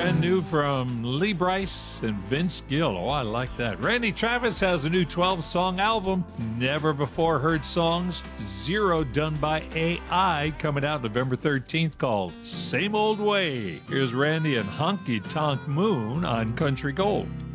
Brand new from Lee Brice and Vince Gill. Oh, I like that. Randy Travis has a new 12-song album, Never Before Heard Songs, Zero, done by AI, coming out November 13th, called Same Old Way. Here's Randy and Honky Tonk Moon on Country Gold.